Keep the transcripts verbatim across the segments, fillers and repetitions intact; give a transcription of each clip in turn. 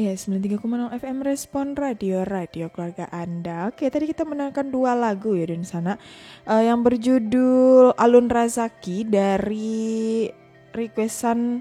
Ya, sembilan puluh tiga koma nol F M Respon Radio, Radio Keluarga Anda. Oke, tadi kita mendengarkan dua lagu ya di sana. Uh, yang berjudul Alun Razaki dari requestan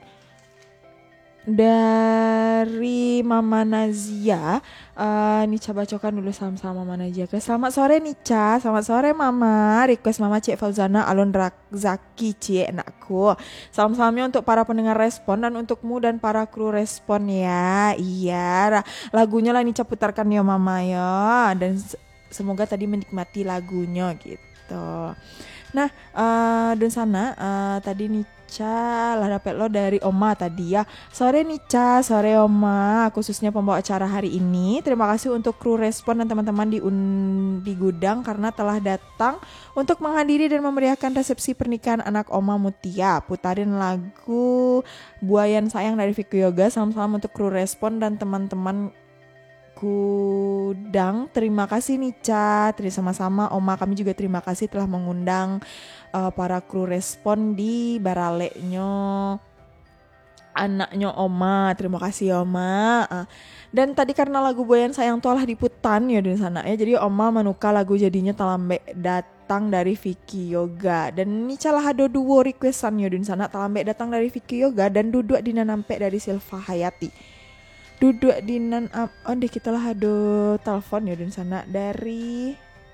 dari Mama Nazia. uh, Nica bacokan dulu salam-salam Mama Nazia. Selamat sore Nica, selamat sore Mama. Request Mama Cik Fauzana Alun Razaki Cik anakku. Salam-salamnya untuk para pendengar Respon dan untukmu dan para kru Respon ya. Iya, lagunya lah Nica putarkan ya Mama ya. Dan semoga tadi menikmati lagunya gitu. Nah, uh, dan sana uh, tadi Nica lah dapet lo dari Oma tadi ya. Sore Nica, sore Oma, khususnya pembawa acara hari ini. Terima kasih untuk kru Respon dan teman-teman di un- di gudang karena telah datang untuk menghadiri dan memeriahkan resepsi pernikahan anak Oma Mutia. Putarin lagu Buayan Sayang dari Vicky Yoga. Salam-salam untuk kru Respon dan teman-teman gudang. Terima kasih Nica, terima sama-sama Oma, kami juga terima kasih telah mengundang uh, para kru Respon di baraleknya anaknya Oma. Terima kasih Oma. Uh, dan tadi karena lagu Buayan Sayang telah diputan ya di sana ya, jadi Oma menuka lagu jadinya Talambe datang dari Vicky Yoga. Dan Nica lah ada dua requestan ya di sana, Talambe datang dari Vicky Yoga dan Duduk Dina Nampe dari Silva Hayati. Duduk di nan oh deh kita lah ada telepon ya di sana dari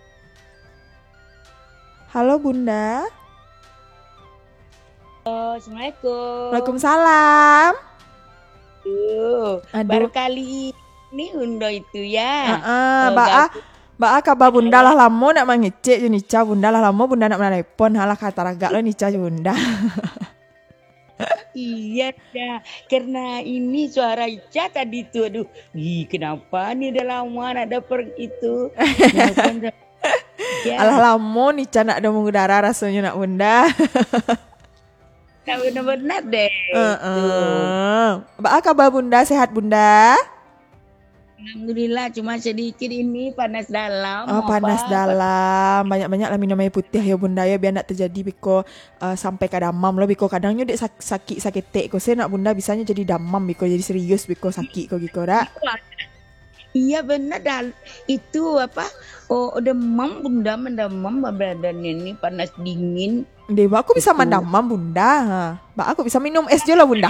Halo Bunda. Halo, Assalamualaikum. Waalaikumsalam. Aduh, Aduh. baru kali ini undo itu ya. Heeh, uh, Mbak Mbak kabar Bunda lah lama nak mangecek je Nica. Bunda lah lama Bunda nak menelepon halah kata ragak lo Nica Bunda. Iya dah, karena ini suara Ica tadi tuh, aduh, ih kenapa nih udah lama nak dapet itu. Ya. Alah lama Nica nak ada mengudara rasanya nak Bunda. Tak benar-benar deh. Uh-uh. Mbak kabar Bunda, sehat Bunda? Alhamdulillah, cuma sedikit ini panas dalam. Oh, panas apa? Dalam. Banyak-banyak lah minum air putih ya Bunda ya, biar nak terjadi biko uh, sampai ke damam lah biko kadangnya dek sak- sakit sakit tek ko saya nak Bunda bisanya jadi damam biko jadi serius biko sakit ko gitu dah. Iya benar dah. Itu apa? Oh, demam Bunda, mendemam badan ini panas dingin. Deh, aku bisa mendamam Bunda. Mbak aku bisa minum es je lah Bunda.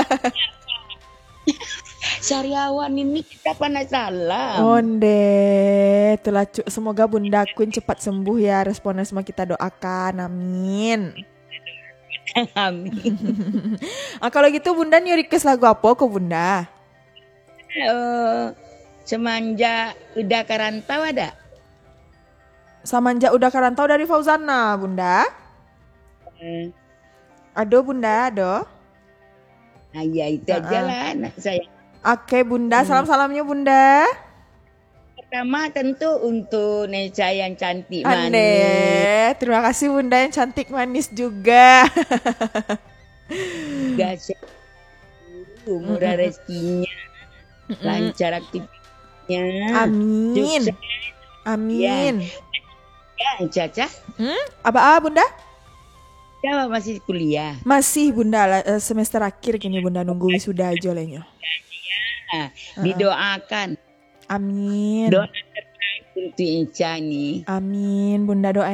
Sariawan ini kita panas dalam. Onde, telah cu- semoga Bunda Queen cepat sembuh ya. Responnya semua kita doakan, amin. Amin. Ah, kalau gitu Bunda nih request lagu apa kok Bunda? Uh, semenjak udah kerantau ada? Semenjak udah kerantau dari Fauzana Bunda. Hmm. Ado Bunda, ado. Nah, ya itu uh-uh. aja lah anak saya. Oke Bunda, salam-salamnya Bunda. Pertama tentu untuk Neca yang cantik Ande, manis. Terima kasih Bunda yang cantik manis juga. Gak murah rezekinya, lancar aktivitasnya. Amin. Sukses. Amin. Ya, ya Caca. Hmm? Apa ah Bunda? Ya masih kuliah. Masih Bunda semester akhir kini Bunda nunggu wisuda aja lehnya. Nah, didoakan. Amin. Doa terbaik untuk Ica nih. Amin Bunda doa.